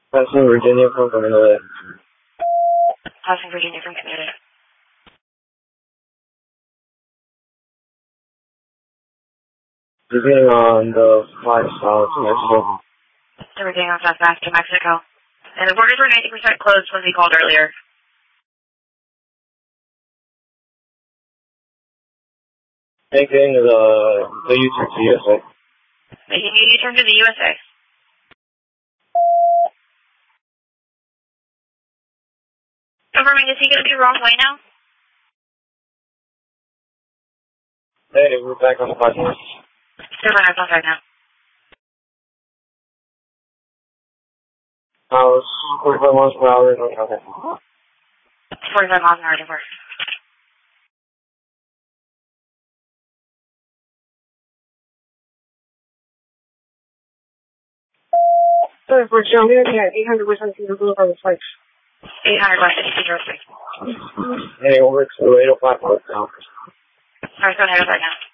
Passing Virginia from Community. Passing Virginia from Community. Beginning on the flight south to Mexico. So we're getting on southwest to Mexico. And the borders were 90% closed when we called earlier. Making the U-turn to USA. Making a U-turn to the USA. Confirming, is he going to be wrong way now? Hey, we're back on the podcast. Different airplanes right now. 45 miles per hour. Okay. 45 miles an hour to work. Sorry for John, yeah, 800 West 17th Boulevard with flights. 800 West 1803. Hey, over to 805 now. Alright, go ahead right now.